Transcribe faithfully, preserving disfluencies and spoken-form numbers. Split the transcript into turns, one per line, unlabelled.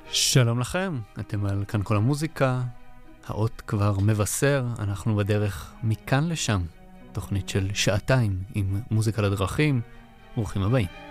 שלום לכם, אתם על כאן כל המוזיקה, האות כבר מבשר, אנחנו בדרך מכאן לשם, תוכנית של שעתיים עם מוזיקה לדרכים, ברוכים הבאים.